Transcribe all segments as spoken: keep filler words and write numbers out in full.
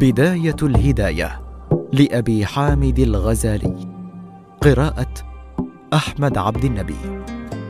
بداية الهداية لأبي حامد الغزالي. قراءة أحمد عبد النبي.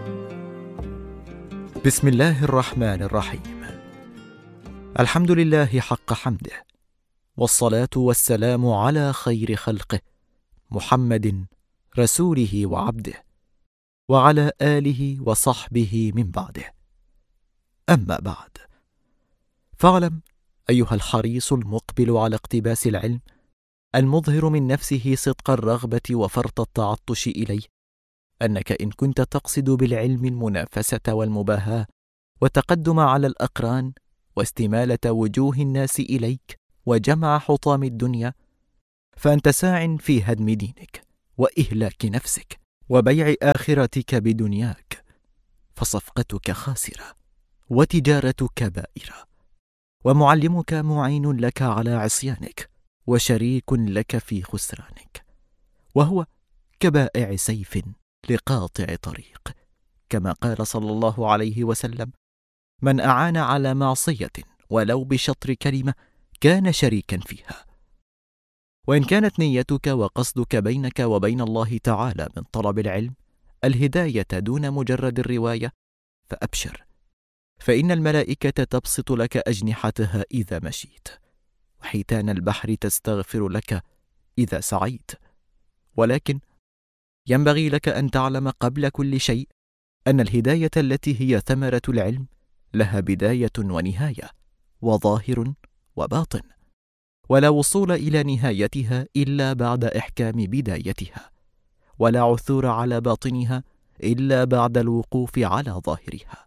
بسم الله الرحمن الرحيم. الحمد لله حق حمده، والصلاة والسلام على خير خلقه محمد رسوله وعبده، وعلى آله وصحبه من بعده. أما بعد، فاعلم أيها الحريص المقبل على اقتباس العلم، المظهر من نفسه صدق الرغبة وفرط التعطش إليه، أنك إن كنت تقصد بالعلم المنافسة والمباهاة والتقدم على الأقران واستمالة وجوه الناس إليك وجمع حطام الدنيا، فأنت ساع في هدم دينك وإهلاك نفسك وبيع آخرتك بدنياك، فصفقتك خاسرة وتجارتك بائرة، ومعلمك معين لك على عصيانك وشريك لك في خسرانك، وهو كبائع سيف لقاطع طريق، كما قال صلى الله عليه وسلم: من أعان على معصية ولو بشطر كلمة كان شريكا فيها. وإن كانت نيتك وقصدك بينك وبين الله تعالى من طلب العلم الهداية دون مجرد الرواية، فأبشر، فإن الملائكة تبسط لك أجنحتها إذا مشيت، وحيتان البحر تستغفر لك إذا سعيت. ولكن ينبغي لك أن تعلم قبل كل شيء أن الهداية التي هي ثمرة العلم لها بداية ونهاية، وظاهر وباطن، ولا وصول إلى نهايتها إلا بعد إحكام بدايتها، ولا عثور على باطنها إلا بعد الوقوف على ظاهرها.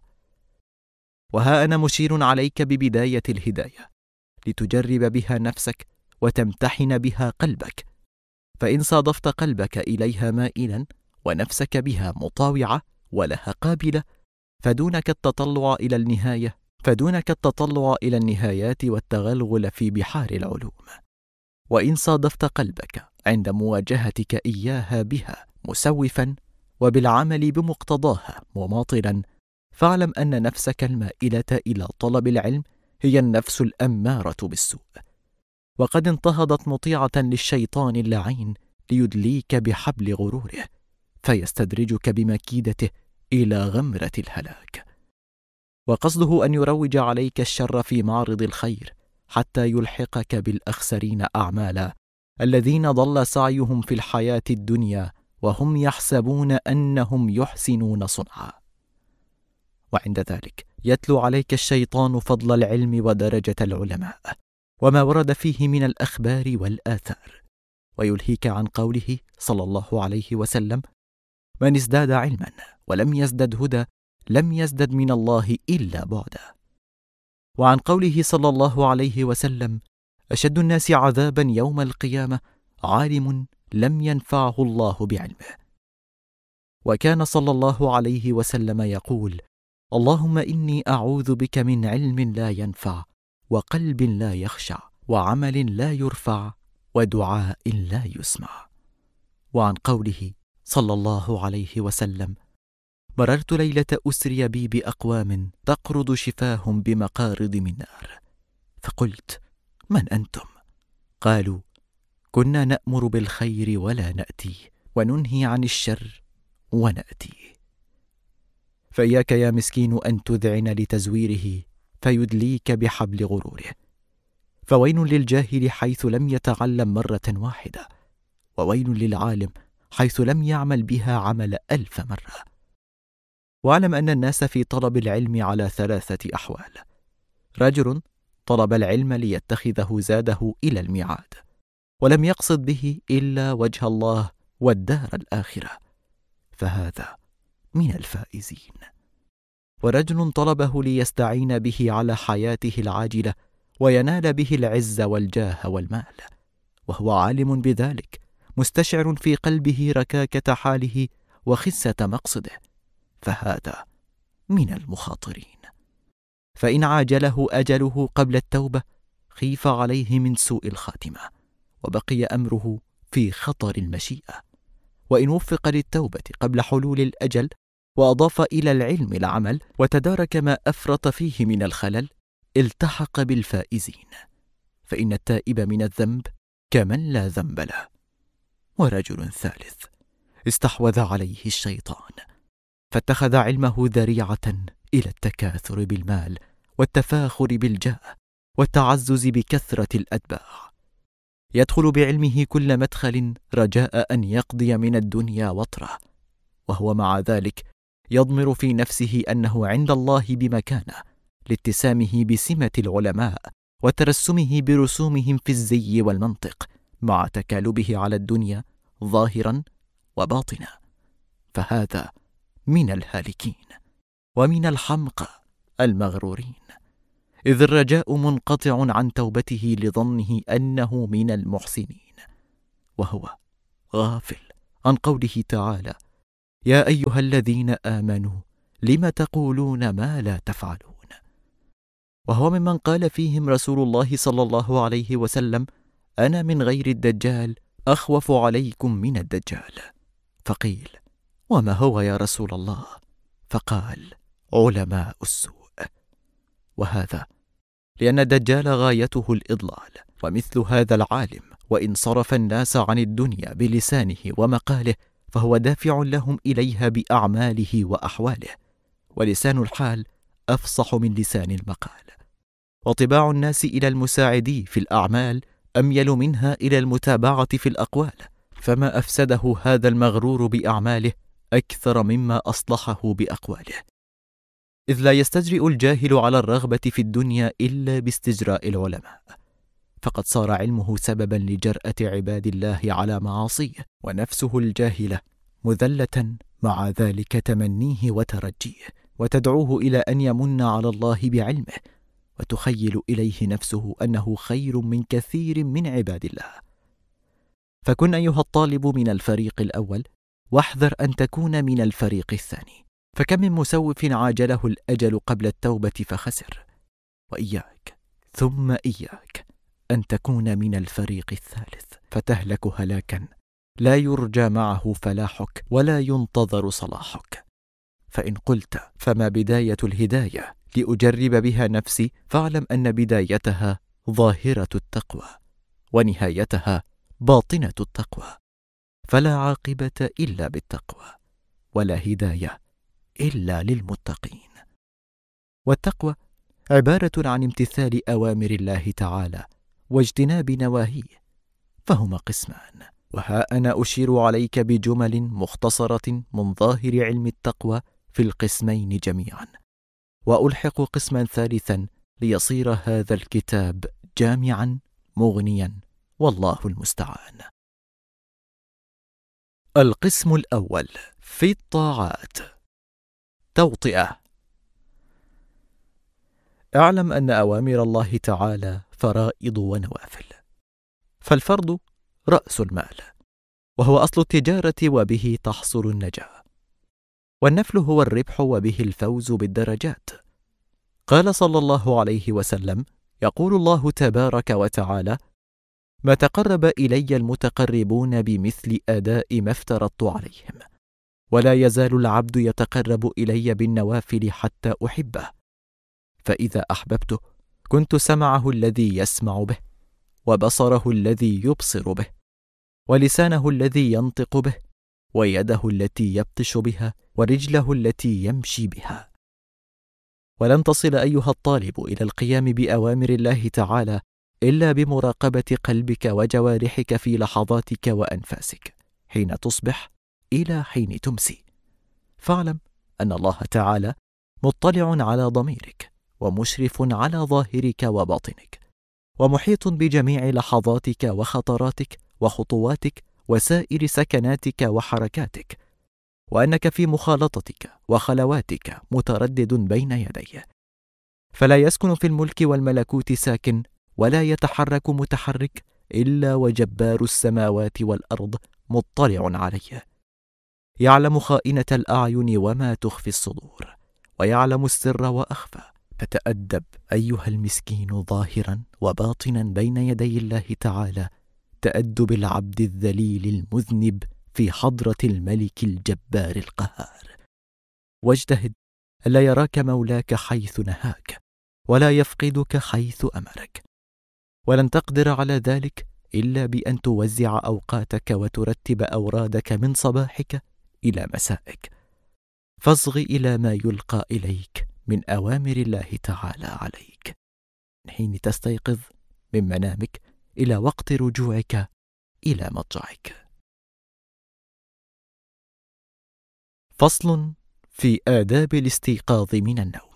وها أنا مشير عليك ببداية الهداية لتجرب بها نفسك وتمتحن بها قلبك، فإن صادفت قلبك إليها مائلا ونفسك بها مطاوعة ولها قابلة، فدونك التطلع إلى النهاية فدونك التطلع إلى النهايات والتغلغل في بحار العلوم. وإن صادفت قلبك عند مواجهتك إياها بها مسوفا وبالعمل بمقتضاها مماطلا، فاعلم أن نفسك المائلة إلى طلب العلم هي النفس الأمارة بالسوء، وقد انتهضت مطيعة للشيطان اللعين ليدليك بحبل غروره، فيستدرجك بمكيدته إلى غمرة الهلاك، وقصده أن يروج عليك الشر في معرض الخير حتى يلحقك بالأخسرين أعمالا، الذين ضل سعيهم في الحياة الدنيا وهم يحسبون أنهم يحسنون صنعا. وعند ذلك يتلو عليك الشيطان فضل العلم ودرجة العلماء وما ورد فيه من الأخبار والآثار، ويلهيك عن قوله صلى الله عليه وسلم: من ازداد علما ولم يزدد هدى لم يزدد من الله إلا بعدا، وعن قوله صلى الله عليه وسلم: أشد الناس عذابا يوم القيامة عالم لم ينفعه الله بعلمه. وكان صلى الله عليه وسلم يقول: اللهم إني أعوذ بك من علم لا ينفع، وقلب لا يخشع، وعمل لا يرفع، ودعاء لا يسمع. وعن قوله صلى الله عليه وسلم: مررت ليلة أسري بي بأقوام تقرض شفاهم بمقارض من نار، فقلت: من أنتم؟ قالوا: كنا نأمر بالخير ولا نأتيه، وننهي عن الشر ونأتيه. فإياك يا مسكين أن تذعن لتزويره فيدليك بحبل غروره، فويل للجاهل حيث لم يتعلم مرة واحدة، وويل للعالم حيث لم يعمل بها عمل ألف مرة. واعلم أن الناس في طلب العلم على ثلاثة أحوال: رجل طلب العلم ليتخذه زاده إلى الميعاد، ولم يقصد به إلا وجه الله والدار الآخرة، فهذا من الفائزين. ورجل طلبه ليستعين به على حياته العاجلة وينال به العز والجاه والمال، وهو عالم بذلك مستشعر في قلبه ركاكة حاله وخسة مقصده، فهذا من المخاطرين. فإن عاجله أجله قبل التوبة خيف عليه من سوء الخاتمة، وبقي أمره في خطر المشيئة. وإن وفق للتوبة قبل حلول الأجل وأضاف إلى العلم العمل وتدارك ما أفرط فيه من الخلل، التحق بالفائزين. فإن التائب من الذنب كمن لا ذنب له. ورجل ثالث استحوذ عليه الشيطان فاتخذ علمه ذريعة إلى التكاثر بالمال والتفاخر بالجاه والتعزز بكثرة الأتباع، يدخل بعلمه كل مدخل رجاء أن يقضي من الدنيا وطره، وهو مع ذلك يضمر في نفسه أنه عند الله بمكانه لاتسامه بسمة العلماء وترسمه برسومهم في الزي والمنطق، مع تكالبه على الدنيا ظاهرا وباطنا. فهذا من الهالكين ومن الحمقى المغرورين، إذ الرجاء منقطع عن توبته لظنه أنه من المحسنين، وهو غافل عن قوله تعالى: يا أيها الذين آمنوا لم تقولون ما لا تفعلون، وهو ممن قال فيهم رسول الله صلى الله عليه وسلم: أنا من غير الدجال أخوف عليكم من الدجال. فقيل: وما هو يا رسول الله؟ فقال: علماء السوء. وهذا لأن الدجال غايته الإضلال، ومثل هذا العالم وإن صرف الناس عن الدنيا بلسانه ومقاله فهو دافع لهم إليها بأعماله وأحواله، ولسان الحال أفصح من لسان المقال، وطباع الناس إلى المساعدي في الأعمال أميل منها إلى المتابعة في الأقوال، فما أفسده هذا المغرور بأعماله أكثر مما أصلحه بأقواله، إذ لا يستجرئ الجاهل على الرغبة في الدنيا إلا باستجراء العلماء، فقد صار علمه سببا لجرأة عباد الله على معاصيه، ونفسه الجاهلة مذلة مع ذلك تمنيه وترجيه، وتدعوه إلى أن يمن على الله بعلمه، وتخيل إليه نفسه أنه خير من كثير من عباد الله. فكن أيها الطالب من الفريق الأول، واحذر أن تكون من الفريق الثاني، فكم من مسوف عاجله الأجل قبل التوبة فخسر. وإياك ثم إياك أن تكون من الفريق الثالث فتهلك هلاكا لا يرجى معه فلاحك ولا ينتظر صلاحك. فإن قلت: فما بداية الهداية لأجرب بها نفسي؟ فاعلم أن بدايتها ظاهرة التقوى، ونهايتها باطنة التقوى، فلا عاقبة إلا بالتقوى، ولا هداية إلا للمتقين. والتقوى عبارة عن امتثال أوامر الله تعالى واجتناب نواهيه، فهما قسمان، وها أنا أشير عليك بجمل مختصرة من ظاهر علم التقوى في القسمين جميعا، وألحق قسما ثالثا ليصير هذا الكتاب جامعا مغنيا، والله المستعان. القسم الأول في الطاعات. توطئة. اعلم أن أوامر الله تعالى فرائض ونوافل، فالفرض رأس المال، وهو أصل التجارة وبه تحصل النجاة، والنفل هو الربح وبه الفوز بالدرجات. قال صلى الله عليه وسلم: يقول الله تبارك وتعالى: ما تقرب إلي المتقربون بمثل أداء ما افترضت عليهم، ولا يزال العبد يتقرب إلي بالنوافل حتى أحبه، فإذا أحببته كنت سمعه الذي يسمع به، وبصره الذي يبصر به، ولسانه الذي ينطق به، ويده التي يبطش بها، ورجله التي يمشي بها. ولن تصل أيها الطالب إلى القيام بأوامر الله تعالى إلا بمراقبة قلبك وجوارحك في لحظاتك وأنفاسك، حين تصبح إلى حين تمسي. فاعلم أن الله تعالى مطلع على ضميرك، ومشرف على ظاهرك وباطنك، ومحيط بجميع لحظاتك وخطراتك وخطواتك وسائر سكناتك وحركاتك، وأنك في مخالطتك وخلواتك متردد بين يديه، فلا يسكن في الملك والملكوت ساكن، ولا يتحرك متحرك إلا وجبار السماوات والأرض مطلع عليه، يعلم خائنة الأعين وما تخفي الصدور، ويعلم السر وأخفى. فتأدب أيها المسكين ظاهرا وباطنا بين يدي الله تعالى تأدب العبد الذليل المذنب في حضرة الملك الجبار القهار، واجتهد ألا يراك مولاك حيث نهاك، ولا يفقدك حيث أمرك، ولن تقدر على ذلك إلا بأن توزع أوقاتك وترتب أورادك من صباحك إلى مسائك، فاصغ إلى ما يلقى إليك من أوامر الله تعالى عليك من حين تستيقظ من منامك إلى وقت رجوعك إلى مضجعك. فصل في آداب الاستيقاظ من النوم.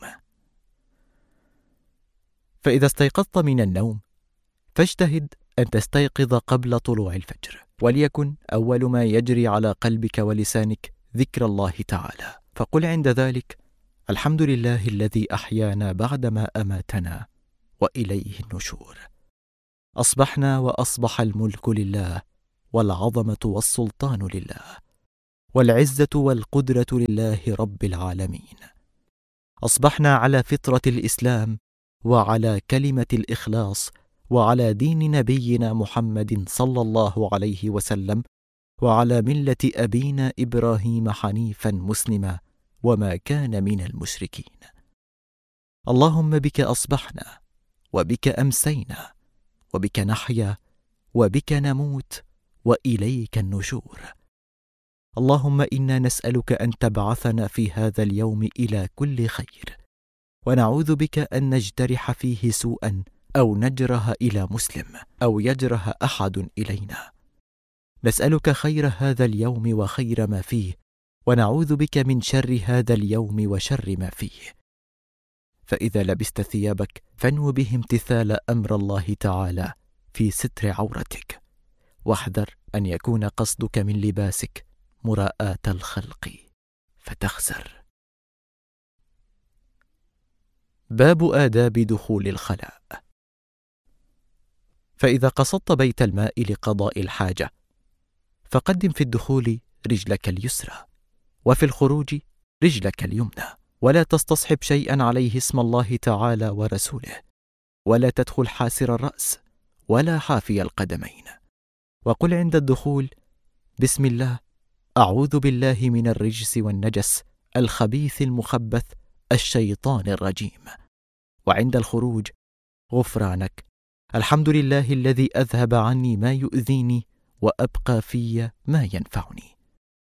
فإذا استيقظت من النوم فاجتهد أن تستيقظ قبل طلوع الفجر، وليكن أول ما يجري على قلبك ولسانك ذكر الله تعالى، فقل عند ذلك: الحمد لله الذي أحيانا بعدما أماتنا وإليه النشور. أصبحنا وأصبح الملك لله، والعظمة والسلطان لله، والعزة والقدرة لله رب العالمين. أصبحنا على فطرة الإسلام، وعلى كلمة الإخلاص، وعلى دين نبينا محمد صلى الله عليه وسلم، وعلى ملة أبينا إبراهيم حنيفا مسلما، وما كان من المشركين. اللهم بك أصبحنا، وبك أمسينا، وبك نحيا، وبك نموت، وإليك النشور. اللهم إنا نسألك أن تبعثنا في هذا اليوم إلى كل خير، ونعوذ بك أن نجترح فيه سوءا أو نجره إلى مسلم أو يجره أحد إلينا. نسألك خير هذا اليوم وخير ما فيه، ونعوذ بك من شر هذا اليوم وشر ما فيه. فإذا لبست ثيابك فانو به امتثال أمر الله تعالى في ستر عورتك، واحذر أن يكون قصدك من لباسك مراءاة الخلق فتخسر. باب آداب دخول الخلاء. فإذا قصدت بيت الماء لقضاء الحاجة فقدم في الدخول رجلك اليسرى، وفي الخروج رجلك اليمنى، ولا تستصحب شيئا عليه اسم الله تعالى ورسوله، ولا تدخل حاسر الرأس ولا حافي القدمين. وقل عند الدخول: بسم الله، أعوذ بالله من الرجس والنجس الخبيث المخبث الشيطان الرجيم. وعند الخروج: غفرانك، الحمد لله الذي أذهب عني ما يؤذيني وأبقى في ما ينفعني.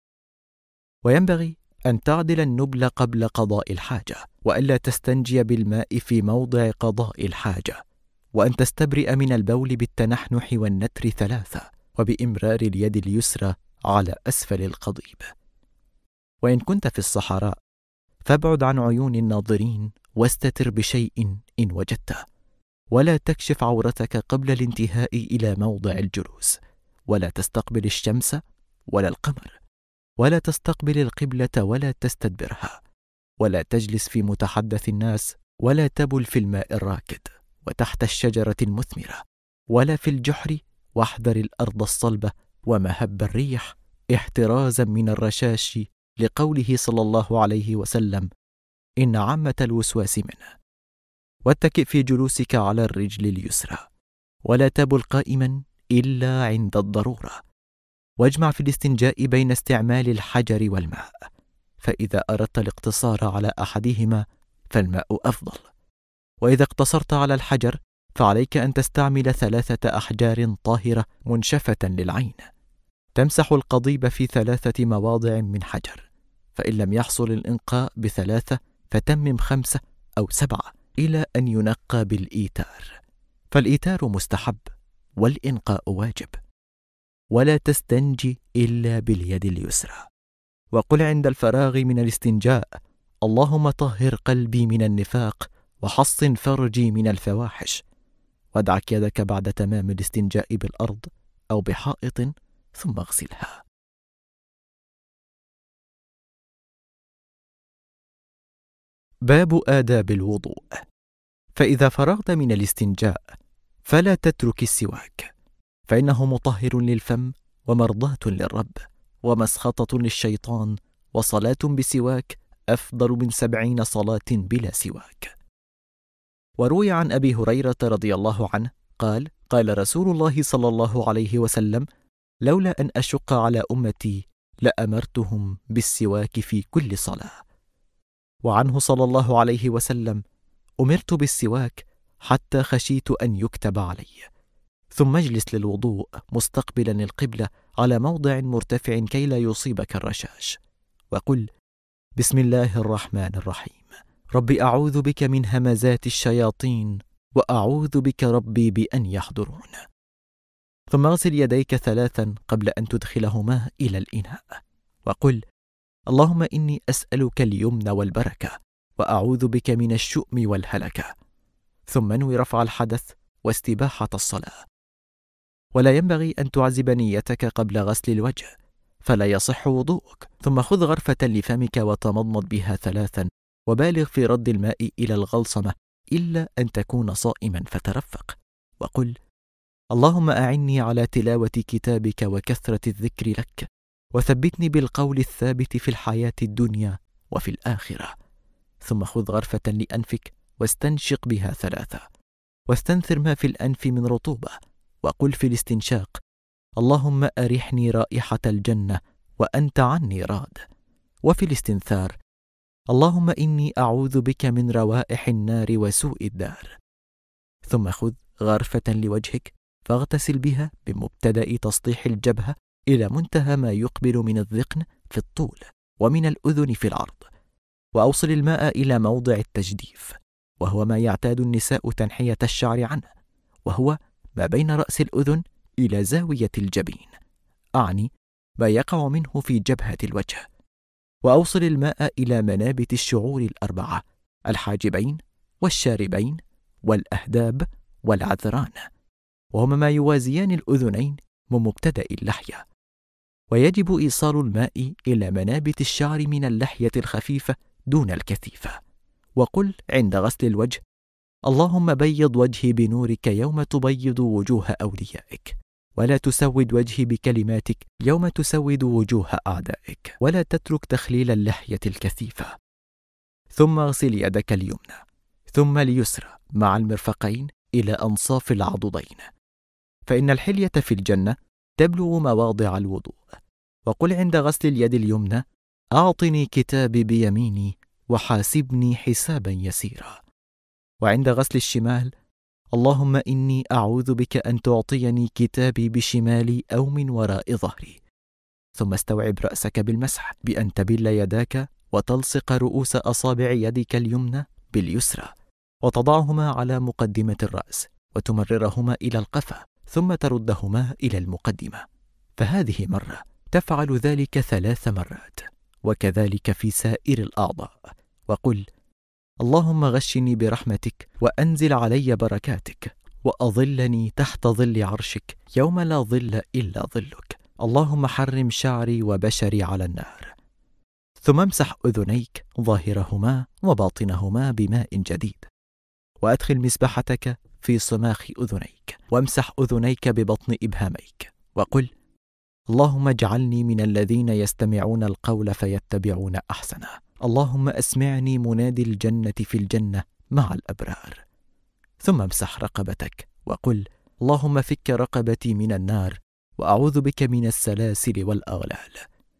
وينبغي أن تعدل النبل قبل قضاء الحاجة، وألا تستنجي بالماء في موضع قضاء الحاجة، وأن تستبرئ من البول بالتنحنح والنتر ثلاثة، وبإمرار اليد اليسرى على أسفل القضيب. وإن كنت في الصحراء فابعد عن عيون الناظرين، واستتر بشيء إن وجدته، ولا تكشف عورتك قبل الانتهاء إلى موضع الجلوس، ولا تستقبل الشمس ولا القمر، ولا تستقبل القبلة ولا تستدبرها، ولا تجلس في متحدث الناس، ولا تبل في الماء الراكد وتحت الشجرة المثمرة، ولا في الجحر، واحذر الأرض الصلبة ومهب الريح احترازا من الرشاش، لقوله صلى الله عليه وسلم: إن عامة الوسواس منه. واتكئ في جلوسك على الرجل اليسرى، ولا تبل قائما إلا عند الضرورة. واجمع في الاستنجاء بين استعمال الحجر والماء، فإذا أردت الاقتصار على أحدهما فالماء أفضل، وإذا اقتصرت على الحجر فعليك أن تستعمل ثلاثة أحجار طاهرة منشفة للعين، تمسح القضيب في ثلاثة مواضع من حجر، فإن لم يحصل الإنقاء بثلاثة فتمم خمسة أو سبعة إلى أن ينقى بالإيتار، فالإيتار مستحب والإنقاء واجب. ولا تستنجي إلا باليد اليسرى. وقل عند الفراغ من الاستنجاء: اللهم طهر قلبي من النفاق، وحصن فرجي من الفواحش. وادعك يدك بعد تمام الاستنجاء بالأرض أو بحائط ثم اغسلها. باب آداب الوضوء. فإذا فرغت من الاستنجاء فلا تترك السواك، فإنه مطهر للفم ومرضاة للرب ومسخطة للشيطان، وصلاة بسواك أفضل من سبعين صلاة بلا سواك. وروي عن أبي هريرة رضي الله عنه قال: قال رسول الله صلى الله عليه وسلم: لولا أن أشق على أمتي لأمرتهم بالسواك في كل صلاة. وعنه صلى الله عليه وسلم: أمرت بالسواك حتى خشيت أن يكتب علي. ثم اجلس للوضوء مستقبلا القبلة على موضع مرتفع كي لا يصيبك الرشاش، وقل: بسم الله الرحمن الرحيم، رب أعوذ بك من همزات الشياطين وأعوذ بك ربي بأن يحضرون. ثم اغسل يديك ثلاثا قبل أن تدخلهما إلى الإناء، وقل: اللهم إني أسألك اليمن والبركة وأعوذ بك من الشؤم والهلكة. ثم انوي رفع الحدث واستباحة الصلاة. ولا ينبغي أن تعزب نيتك قبل غسل الوجه، فلا يصح وضوءك. ثم خذ غرفة لفمك وتمضمض بها ثلاثا، وبالغ في رد الماء إلى الغلصمة إلا أن تكون صائما فترفق، وقل: اللهم أعني على تلاوة كتابك وكثرة الذكر لك، وثبتني بالقول الثابت في الحياة الدنيا وفي الآخرة. ثم خذ غرفة لأنفك واستنشق بها ثلاثة، واستنثر ما في الأنف من رطوبة، وقل في الاستنشاق: اللهم أرحني رائحة الجنة وأنت عني راض. وفي الاستنثار: اللهم إني أعوذ بك من روائح النار وسوء الدار. ثم خذ غرفة لوجهك فاغتسل بها بمبتدأ تسطيح الجبهة إلى منتهى ما يقبل من الذقن في الطول ومن الأذن في العرض، وأوصل الماء إلى موضع التجديف، وهو ما يعتاد النساء تنحية الشعر عنه، وهو ما بين رأس الأذن إلى زاوية الجبين، أعني ما يقع منه في جبهة الوجه. وأوصل الماء إلى منابت الشعور الأربعة: الحاجبين والشاربين والأهداب والعذران، وهما ما يوازيان الأذنين من مبتدأ اللحية. ويجب إيصال الماء إلى منابت الشعر من اللحية الخفيفة دون الكثيفة. وقل عند غسل الوجه: اللهم بيض وجهي بنورك يوم تبيض وجوه أوليائك، ولا تسود وجهي بكلماتك يوم تسود وجوه أعدائك، ولا تترك تخليل اللحية الكثيفة. ثم اغسل يدك اليمنى ثم اليسرى مع المرفقين إلى أنصاف العضدين، فإن الحلية في الجنة تبلغ مواضع الوضوء. وقل عند غسل اليد اليمنى: أعطني كتابي بيميني وحاسبني حسابا يسيرا. وعند غسل الشمال: اللهم إني أعوذ بك أن تعطيني كتابي بشمالي أو من وراء ظهري. ثم استوعب رأسك بالمسح بأن تبل يداك وتلصق رؤوس أصابع يدك اليمنى باليسرى، وتضعهما على مقدمة الرأس وتمررهما إلى القفا، ثم تردهما إلى المقدمة. فهذه مرة، تفعل ذلك ثلاث مرات، وكذلك في سائر الأعضاء. وقل: اللهم غشني برحمتك وأنزل علي بركاتك، وأظلني تحت ظل عرشك يوم لا ظل إلا ظلك. اللهم حرم شعري وبشري على النار. ثم امسح أذنيك ظاهرهما وباطنهما بماء جديد، وأدخل مسبحتك في صماخ أذنيك، وامسح أذنيك ببطن إبهاميك، وقل: اللهم اجعلني من الذين يستمعون القول فيتبعون أحسنه. اللهم أسمعني منادي الجنة في الجنة مع الأبرار. ثم امسح رقبتك وقل: اللهم فك رقبتي من النار، وأعوذ بك من السلاسل والأغلال.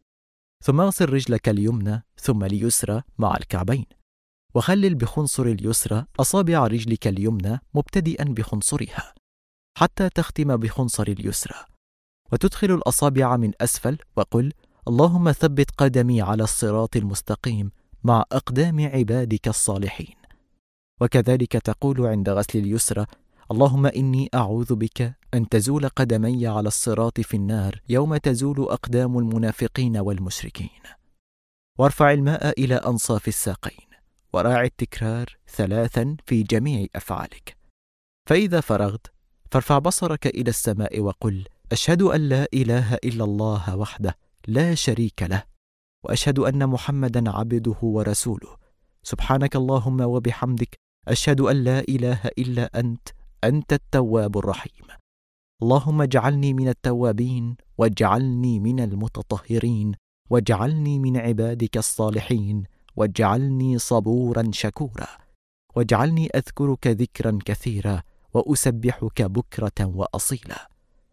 ثم اغسل رجلك اليمنى ثم اليسرى مع الكعبين، وخلل بخنصر اليسرى أصابع رجلك اليمنى مبتدئا بخنصرها حتى تختم بخنصر اليسرى، وتدخل الأصابع من أسفل، وقل: اللهم ثبت قدمي على الصراط المستقيم مع أقدام عبادك الصالحين. وكذلك تقول عند غسل اليسرى: اللهم إني أعوذ بك أن تزول قدمي على الصراط في النار يوم تزول أقدام المنافقين والمشركين. وارفع الماء إلى أنصاف الساقين، وراعي التكرار ثلاثا في جميع أفعالك. فإذا فرغت فارفع بصرك إلى السماء وقل: أشهد أن لا إله إلا الله وحده لا شريك له، وأشهد أن محمدا عبده ورسوله. سبحانك اللهم وبحمدك، أشهد أن لا إله إلا أنت، أنت التواب الرحيم. اللهم اجعلني من التوابين، واجعلني من المتطهرين، واجعلني من عبادك الصالحين، واجعلني صبورا شكورا، واجعلني أذكرك ذكرا كثيرا، وأسبحك بكرة وأصيلا.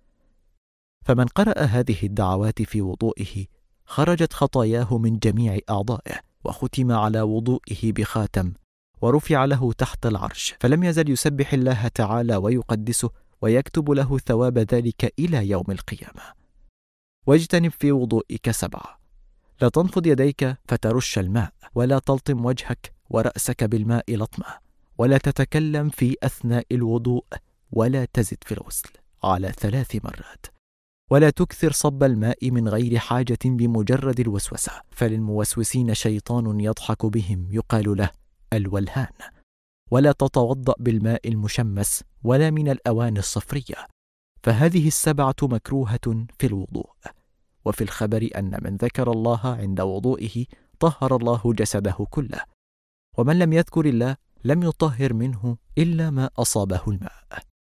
فمن قرأ هذه الدعوات في وضوئه خرجت خطاياه من جميع أعضائه، وختم على وضوئه بخاتم، ورفع له تحت العرش، فلم يزل يسبح الله تعالى ويقدسه ويكتب له ثواب ذلك إلى يوم القيامة. واجتنب في وضوئك سبعة: لا تنفض يديك فترش الماء، ولا تلطم وجهك ورأسك بالماء لطمة، ولا تتكلم في أثناء الوضوء، ولا تزد في الغسل على ثلاث مرات، ولا تكثر صب الماء من غير حاجة بمجرد الوسوسة، فللموسوسين شيطان يضحك بهم يقال له الولهان. ولا تتوضأ بالماء المشمس ولا من الأواني الصفرية، فهذه السبعة مكروهة في الوضوء. وفي الخبر أن من ذكر الله عند وضوئه طهر الله جسده كله، ومن لم يذكر الله لم يطهر منه إلا ما أصابه الماء.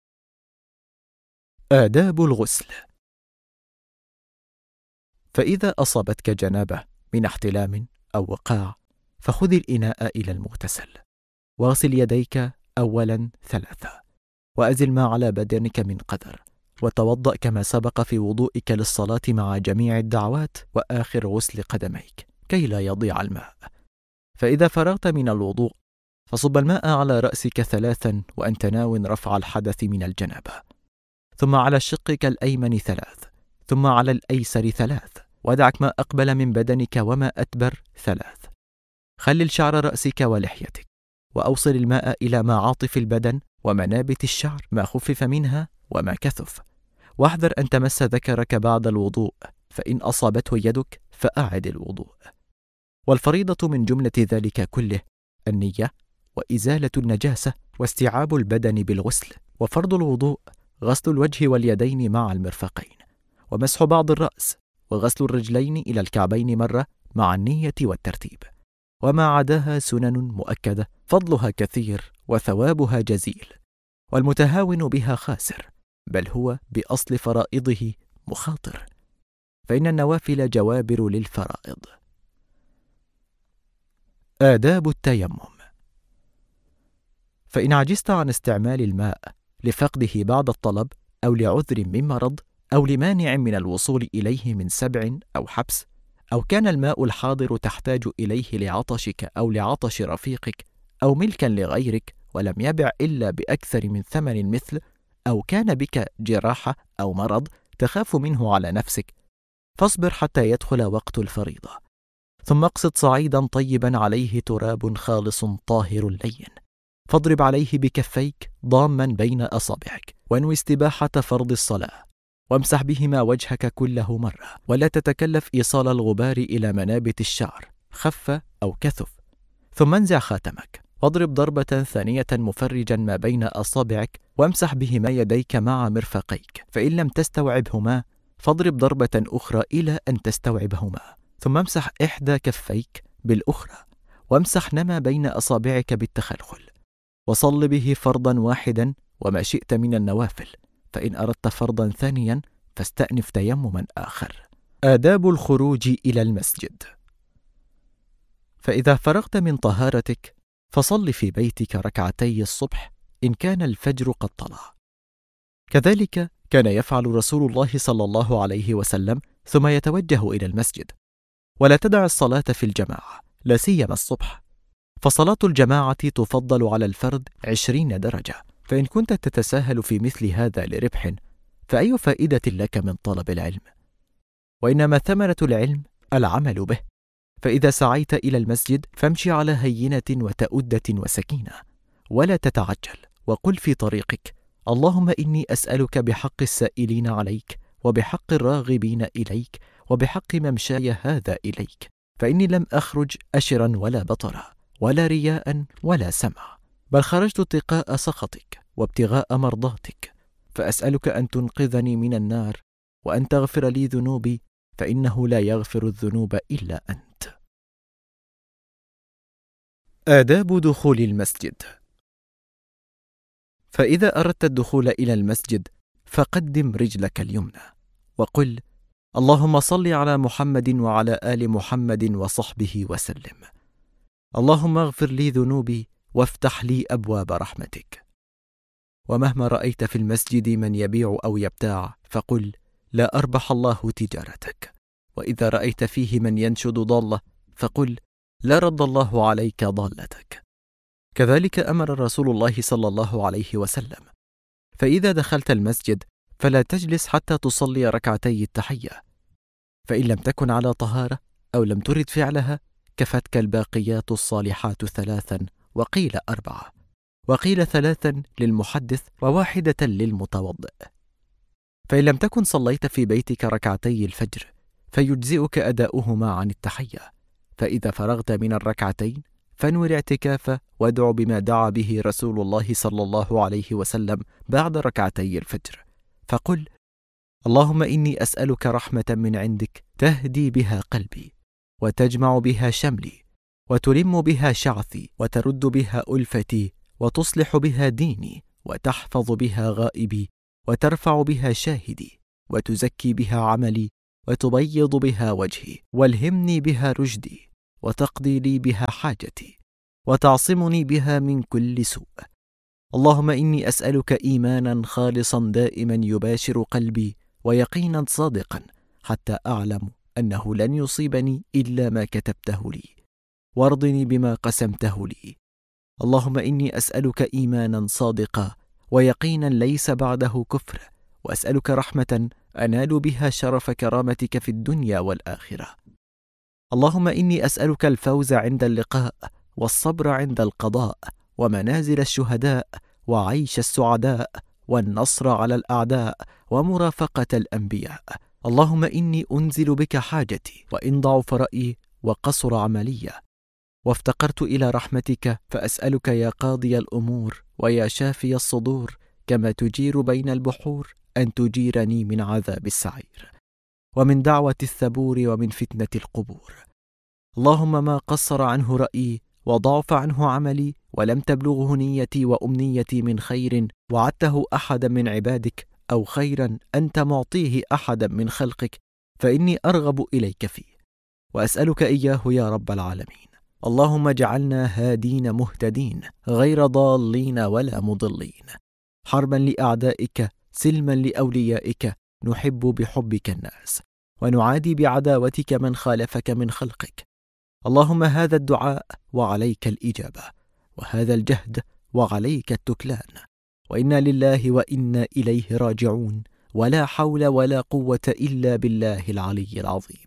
آداب الغسل: فإذا أصابتك جنابة من احتلام أو وقاع، فخذ الإناء إلى المغتسل، واغسل يديك أولا ثلاثة، وأزل ما على بدنك من قدر، وتوضأ كما سبق في وضوئك للصلاة مع جميع الدعوات، وآخر غسل قدميك كي لا يضيع الماء. فإذا فرغت من الوضوء فصب الماء على رأسك ثلاثا وأنت ناو رفع الحدث من الجنابة، ثم على شقك الأيمن ثلاث، ثم على الأيسر ثلاث، ودعك ما أقبل من بدنك وما أدبر ثلاث. خلل شعر رأسك ولحيتك، وأوصل الماء إلى معاطف البدن ومنابت الشعر ما خفف منها وما كثف، واحذر أن تمس ذكرك بعد الوضوء، فإن أصابته يدك فأعد الوضوء. والفريضة من جملة ذلك كله النية، وإزالة النجاسة، واستيعاب البدن بالغسل. وفرض الوضوء غسل الوجه واليدين مع المرفقين، ومسح بعض الرأس، وغسل الرجلين إلى الكعبين مرة مع النية والترتيب. وما عداها سنن مؤكدة فضلها كثير وثوابها جزيل، والمتهاون بها خاسر، بل هو بأصل فرائضه مخاطر، فإن النوافل جوابر للفرائض. آداب التيمم: فإن عجزت عن استعمال الماء لفقده بعد الطلب، أو لعذر من مرض، أو لمانع من الوصول إليه من سبع أو حبس، أو كان الماء الحاضر تحتاج إليه لعطشك أو لعطش رفيقك، أو ملكا لغيرك ولم يبع إلا بأكثر من ثمن المثل، أو كان بك جراحة أو مرض تخاف منه على نفسك، فاصبر حتى يدخل وقت الفريضة، ثم اقصد صعيدا طيبا عليه تراب خالص طاهر لين، فاضرب عليه بكفيك ضاما بين أصابعك، وانوي استباحة فرض الصلاة، وامسح بهما وجهك كله مرة، ولا تتكلف إيصال الغبار إلى منابت الشعر خف أو كثف. ثم انزع خاتمك، واضرب ضربة ثانية مفرجا ما بين أصابعك، وامسح بهما يديك مع مرفقيك، فإن لم تستوعبهما فاضرب ضربة أخرى إلى أن تستوعبهما، ثم امسح إحدى كفيك بالأخرى، وامسح ما بين أصابعك بالتخلخل، وصل به فرضا واحدا وما شئت من النوافل، فإن أردت فرضا ثانيا فاستأنف تيمما آخر. آداب الخروج إلى المسجد: فإذا فرغت من طهارتك فصل في بيتك ركعتي الصبح إن كان الفجر قد طلع. كذلك كان يفعل رسول الله صلى الله عليه وسلم، ثم يتوجه إلى المسجد. ولا تدع الصلاة في الجماعة، لا سيما الصبح، فصلاة الجماعة تفضل على الفرد عشرين درجة، فإن كنت تتساهل في مثل هذا لربح، فأي فائدة لك من طلب العلم؟ وإنما ثمرة العلم العمل به، فإذا سعيت إلى المسجد فامشي على هينة وتؤدة وسكينة، ولا تتعجل، وقل في طريقك: اللهم إني أسألك بحق السائلين عليك، وبحق الراغبين إليك، وبحق ممشاي هذا إليك، فإني لم أخرج أشرا ولا بطرا ولا رياء ولا سمع، بل خرجت اتقاء سخطك وابتغاء مرضاتك، فأسألك أن تنقذني من النار، وأن تغفر لي ذنوبي، فإنه لا يغفر الذنوب إلا أنت. آداب دخول المسجد: فإذا أردت الدخول إلى المسجد فقدم رجلك اليمنى، وقل: اللهم صل على محمد وعلى آل محمد وصحبه وسلم. اللهم اغفر لي ذنوبي وافتح لي أبواب رحمتك. ومهما رأيت في المسجد من يبيع أو يبتاع فقل: لا أربح الله تجارتك. وإذا رأيت فيه من ينشد ضالة فقل: لا رد الله عليك ضالتك. كذلك أمر رسول الله صلى الله عليه وسلم. فإذا دخلت المسجد فلا تجلس حتى تصلي ركعتي التحية، فإن لم تكن على طهارة أو لم ترد فعلها كفتك الباقيات الصالحات ثلاثا، وقيل أربعة، وقيل ثلاثا للمحدث وواحدة للمتوضئ. فإن لم تكن صليت في بيتك ركعتي الفجر فيجزئك أداؤهما عن التحية، فإذا فرغت من الركعتين فانوي الاعتكاف وادع بما دعا به رسول الله صلى الله عليه وسلم بعد ركعتي الفجر، فقل: اللهم إني أسألك رحمة من عندك تهدي بها قلبي، وتجمع بها شملي، وتلم بها شعثي، وترد بها ألفتي، وتصلح بها ديني، وتحفظ بها غائبي، وترفع بها شاهدي، وتزكي بها عملي، وتبيض بها وجهي، والهمني بها رشدي، وتقضي لي بها حاجتي، وتعصمني بها من كل سوء. اللهم إني أسألك إيمانا خالصا دائما يباشر قلبي، ويقينا صادقا حتى أعلم أنه لن يصيبني إلا ما كتبته لي، وارضني بما قسمته لي. اللهم إني أسألك إيمانا صادقا ويقينا ليس بعده كفر، وأسألك رحمة أنال بها شرف كرامتك في الدنيا والآخرة. اللهم إني أسألك الفوز عند اللقاء، والصبر عند القضاء، ومنازل الشهداء، وعيش السعداء، والنصر على الأعداء، ومرافقة الأنبياء. اللهم إني أنزل بك حاجتي، وإن ضعف رأيي وقصر عملي، وافتقرت إلى رحمتك، فأسألك يا قاضي الأمور ويا شافي الصدور، كما تجير بين البحور، أن تجيرني من عذاب السعير، ومن دعوة الثبور، ومن فتنة القبور. اللهم ما قصر عنه رأيي وضعف عنه عملي، ولم تبلغه نيتي وأمنيتي من خير وعدته أحدا من عبادك، أو خيرا أنت معطيه أحدا من خلقك، فإني أرغب إليك فيه، وأسألك إياه يا رب العالمين. اللهم اجعلنا هادين مهتدين، غير ضالين ولا مضلين، حربا لأعدائك، سلما لأوليائك، نحب بحبك الناس، ونعادي بعداوتك من خالفك من خلقك. اللهم هذا الدعاء وعليك الإجابة، وهذا الجهد وعليك التكلان، وإنا لله وإنا إليه راجعون، ولا حول ولا قوة إلا بالله العلي العظيم.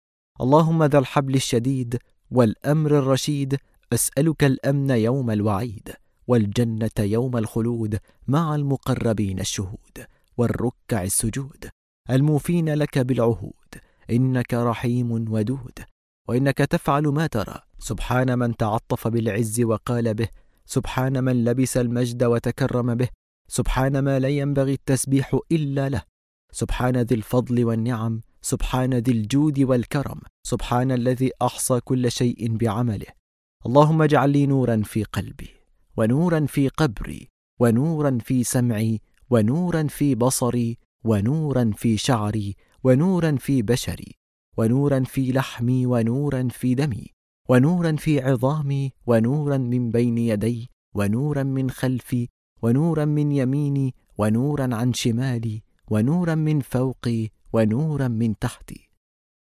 اللهم ذا الحبل الشديد والأمر الرشيد، أسألك الأمن يوم الوعيد، والجنة يوم الخلود، مع المقربين الشهود، والركع السجود، الموفين لك بالعهود، إنك رحيم ودود، وإنك تفعل ما ترى. سبحان من تعطف بالعز وقال به، سبحان من لبس المجد وتكرم به، سبحان ما لا ينبغي التسبيح إلا له، سبحان ذي الفضل والنعم، سبحان ذي الجود والكرم، سبحان الذي أحصى كل شيء بعمله. اللهم اجعل لي نورا في قلبي، ونورا في قبري، ونورا في سمعي، ونورا في بصري، ونورا في شعري، ونورا في بشري، ونورا في لحمي، ونورا في دمي، ونورا في عظامي، ونورا من بين يدي، ونورا من خلفي، ونورا من يميني، ونورا عن شمالي، ونورا من فوقي، ونورا من تحتي.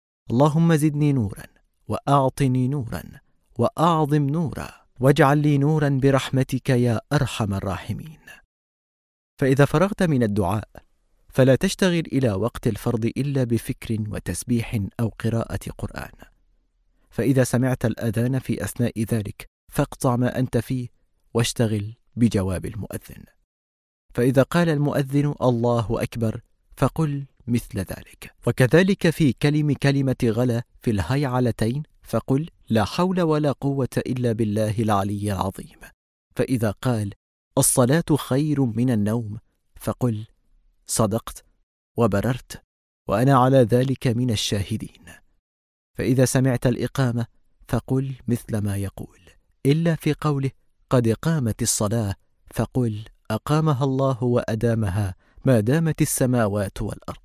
اللهم زدني نورا، وأعطني نورا، وأعظم نورا، واجعل لي نورا برحمتك يا أرحم الراحمين. فإذا فرغت من الدعاء فلا تشتغل إلى وقت الفرض إلا بفكر وتسبيح أو قراءة قرآن، فإذا سمعت الأذان في أثناء ذلك فاقطع ما أنت فيه واشتغل بجواب المؤذن، فإذا قال المؤذن الله أكبر فقل مثل ذلك. وكذلك في كلم كلمة غلا في الهيعلتين فقل لا حول ولا قوة إلا بالله العلي العظيم. فإذا قال الصلاة خير من النوم فقل صدقت وبررت، وأنا على ذلك من الشاهدين. فإذا سمعت الإقامة فقل مثل ما يقول، إلا في قوله قد قامت الصلاة فقل أقامها الله وأدامها ما دامت السماوات والأرض.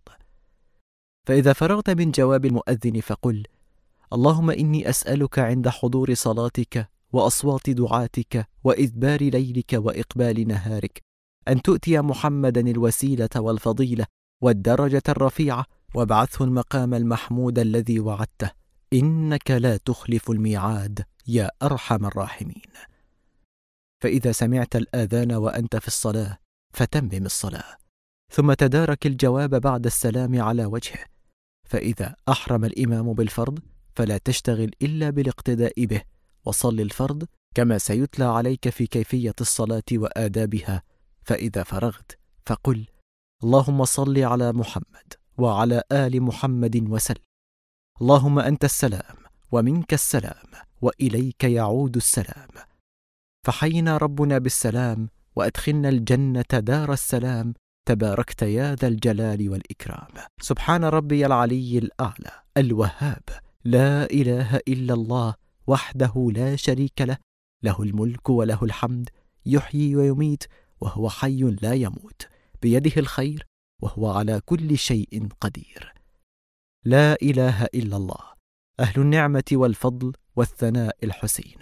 فإذا فرغت من جواب المؤذن فقل اللهم إني أسألك عند حضور صلاتك وأصوات دعاتك وإدبار ليلك وإقبال نهارك أن تؤتي محمدا الوسيلة والفضيلة والدرجة الرفيعة، وابعثه المقام المحمود الذي وعدته، إنك لا تخلف الميعاد يا أرحم الراحمين. فإذا سمعت الآذان وأنت في الصلاة فتمم الصلاة، ثم تدارك الجواب بعد السلام على وجهه. فإذا أحرم الإمام بالفرض فلا تشتغل إلا بالاقتداء به، وصل الفرض كما سيتلى عليك في كيفية الصلاة وآدابها. فإذا فرغت فقل: اللهم صل على محمد وعلى آل محمد وسلم. اللهم أنت السلام ومنك السلام وإليك يعود السلام. فحينا ربنا بالسلام وأدخلنا الجنة دار السلام، تباركت يا ذا الجلال والإكرام. سبحان ربي العلي الأعلى الوهاب، لا إله إلا الله وحده لا شريك له، له الملك وله الحمد، يحيي ويميت وهو حي لا يموت، بيده الخير وهو على كل شيء قدير. لا إله إلا الله، أهل النعمة والفضل والثناء الحسين.